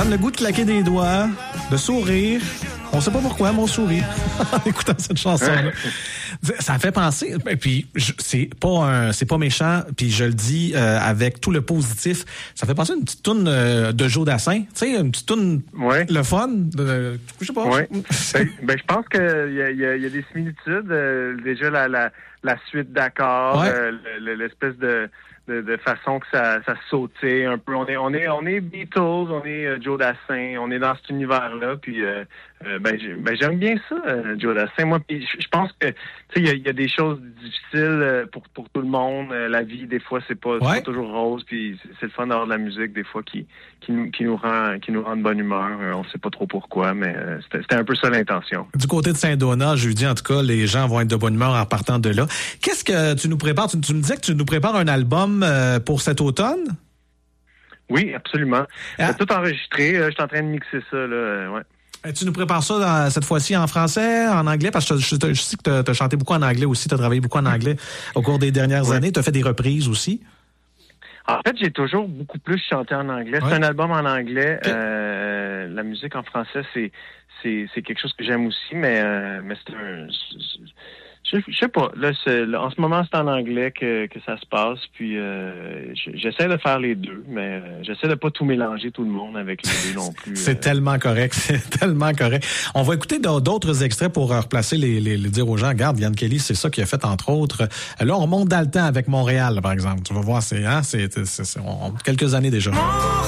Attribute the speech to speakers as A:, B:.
A: le goût de claquer des doigts, de sourire. On sait pas pourquoi, mais on sourit en écoutant cette chanson-là. Ça me fait penser, et puis c'est pas méchant, puis je le dis avec tout le positif. Ça fait penser à une petite toune de Joe Dassin, tu sais, une petite toune le fun, je sais pas.
B: Oui. Ben, je pense qu'il y a des similitudes. Déjà la suite d'accords, l'espèce de façon que ça sautait un peu. On est Beatles, on est Joe Dassin, on est dans cet univers-là. Puis j'aime bien ça, Joe Dassin. Moi, puis je pense que tu sais, il y a des choses difficiles pour tout le monde. La vie, des fois, c'est pas toujours rose. Puis c'est le fun d'avoir de la musique, des fois qui nous rend de bonne humeur. On sait pas trop pourquoi, mais c'était un peu ça l'intention.
A: Du côté de Saint-Donat, jeudi, en tout cas, les gens vont être de bonne humeur en partant de là. Qu'est-ce que tu nous prépares? Tu me disais que tu nous prépares un album pour cet automne?
B: Oui, absolument. C'est tout enregistré. Je suis en train de mixer ça, là. Ouais.
A: Tu nous prépares ça cette fois-ci en français, en anglais? Parce que je sais que tu as chanté beaucoup en anglais aussi. Tu as travaillé beaucoup en anglais au cours des dernières années. Tu as fait des reprises aussi.
B: En fait, j'ai toujours beaucoup plus chanté en anglais. C'est un album en anglais. La musique en français, c'est quelque chose que j'aime aussi, mais c'est un... Je sais pas. Là, en ce moment, c'est en anglais que ça se passe. Puis j'essaie de faire les deux, mais j'essaie de pas tout mélanger tout le monde avec les deux non plus.
A: C'est tellement correct. C'est tellement correct. On va écouter d'autres extraits pour replacer les dire aux gens. Regarde, Yann Kelly, c'est ça qu'il a fait entre autres. Là, on monte dans le temps avec Montréal, par exemple. Tu vas voir, c'est quelques années déjà.